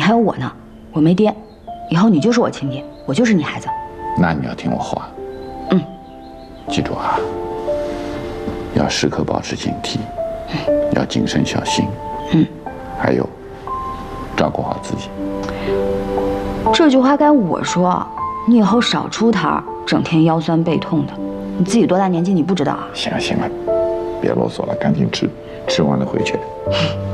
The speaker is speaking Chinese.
还有我呢，我没爹，以后你就是我亲爹，我就是你孩子。 那你要听我话。 嗯。 记住啊，要时刻保持警惕，要谨慎小心。还有，照顾好自己。 这句话该我说，你以后少出摊，整天腰酸背痛的。你自己多大年纪你不知道啊？ 行了行了，别啰嗦了，赶紧吃，吃完了回去。